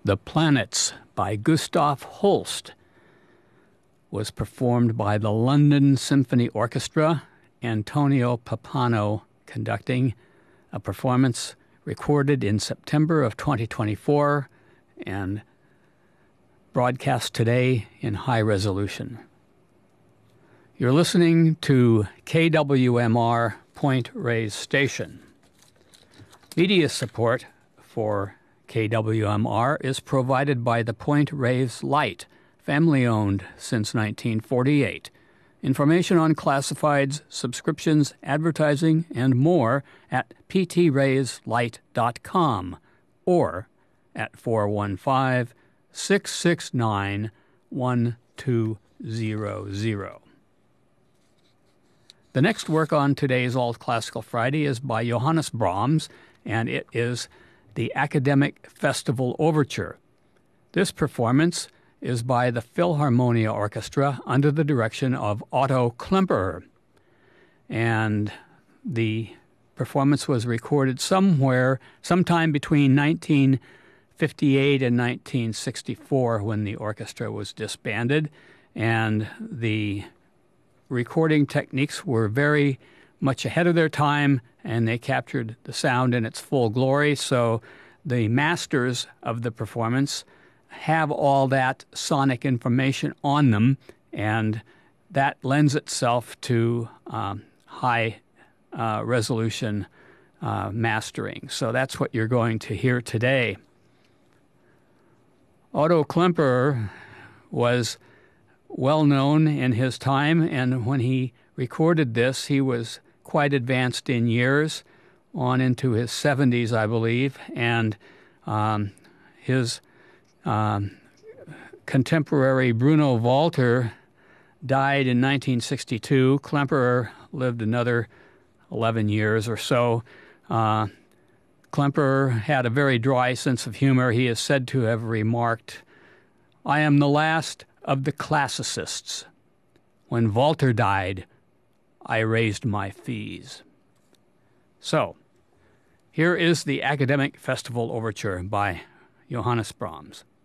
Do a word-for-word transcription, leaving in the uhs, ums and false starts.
The Planets by Gustav Holst was performed by the London Symphony Orchestra, Antonio Pappano conducting, a performance recorded in September of twenty twenty-four and broadcast today in high resolution. You're listening to K W M R Point Reyes Station. Media support for K W M R is provided by the Point Reyes Light, family-owned since nineteen forty-eight. Information on classifieds, subscriptions, advertising, and more at p t reyes light dot com or at four one five, six six nine, one two zero zero. The next work on today's Alt Classical Friday is by Johannes Brahms, and it is the Academic Festival Overture. This performance is by the Philharmonia Orchestra under the direction of Otto Klemperer. And the performance was recorded somewhere, sometime between nineteen fifty-eight and nineteen sixty-four when the orchestra was disbanded. And the recording techniques were very much ahead of their time, and they captured the sound in its full glory. So the masters of the performance have all that sonic information on them, and that lends itself to um, high uh, resolution uh, mastering. So that's what you're going to hear today. Otto Klemperer was well known in his time, and when he recorded this, he was quite advanced in years, on into his seventies, I believe, and um, his um, contemporary Bruno Walter died in nineteen sixty-two. Klemperer lived another eleven years or so. Uh, Klemperer had a very dry sense of humor. He is said to have remarked, "I am the last of the classicists. When Walter died, I raised my fees." So, here is the Academic Festival Overture by Johannes Brahms.